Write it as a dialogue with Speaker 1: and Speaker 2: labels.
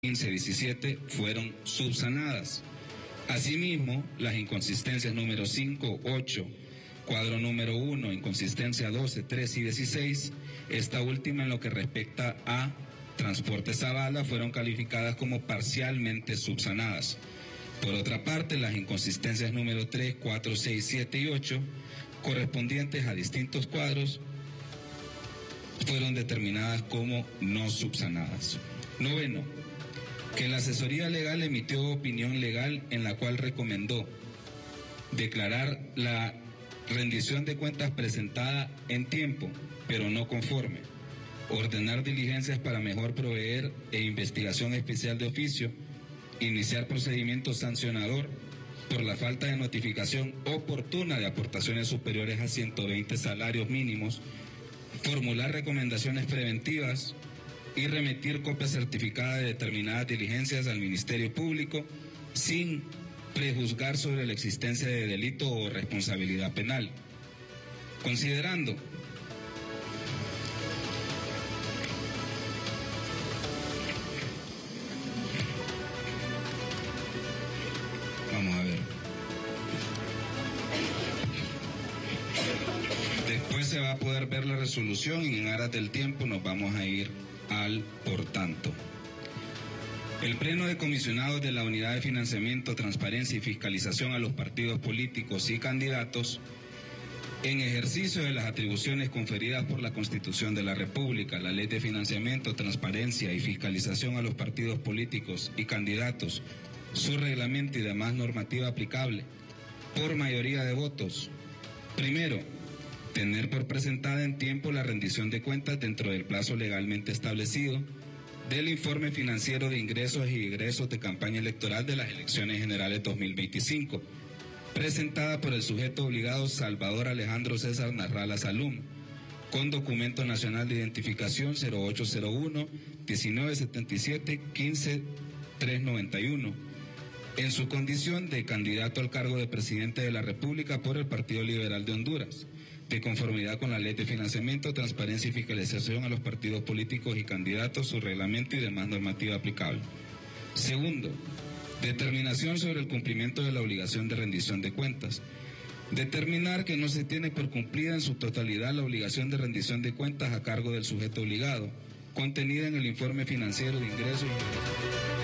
Speaker 1: 15-17 fueron subsanadas. Asimismo, las inconsistencias número 5, 8, cuadro número 1, inconsistencia 12, 13 y 16, esta última en lo que respecta a Transporte Zavala, fueron calificadas como parcialmente subsanadas. Por otra parte, las inconsistencias número 3, 4, 6, 7 y 8, correspondientes a distintos cuadros, fueron determinadas como no subsanadas. Noveno, que la asesoría legal emitió opinión legal en la cual recomendó declarar la rendición de cuentas presentada en tiempo, pero no conforme, ordenar diligencias para mejor proveer e investigación especial de oficio, iniciar procedimiento sancionador por la falta de notificación oportuna de aportaciones superiores a 120 salarios mínimos, formular recomendaciones preventivas y remitir copia certificada de determinadas diligencias al Ministerio Público sin prejuzgar sobre la existencia de delito o responsabilidad penal. Considerando vamos a ver. Después se va a poder ver la resolución y en aras del tiempo nos vamos a ir al por tanto. El Pleno de Comisionados de la Unidad de Financiamiento, Transparencia y Fiscalización a los partidos políticos y candidatos, en ejercicio de las atribuciones conferidas por la Constitución de la República, la Ley de Financiamiento, Transparencia y Fiscalización a los partidos políticos y candidatos, su reglamento y demás normativa aplicable, por mayoría de votos. Primero, tener por presentada en tiempo la rendición de cuentas dentro del plazo legalmente establecido del informe financiero de ingresos y egresos de campaña electoral de las elecciones generales 2025, presentada por el sujeto obligado Salvador Alejandro César Narrala Salum, con documento nacional de identificación 0801 1977 15391, en su condición de candidato al cargo de presidente de la República por el Partido Liberal de Honduras, de conformidad con la Ley de Financiamiento, Transparencia y Fiscalización a los partidos políticos y candidatos, su reglamento y demás normativa aplicable. Segundo, determinación sobre el cumplimiento de la obligación de rendición de cuentas. Determinar que no se tiene por cumplida en su totalidad la obligación de rendición de cuentas a cargo del sujeto obligado, contenida en el informe financiero de ingresos y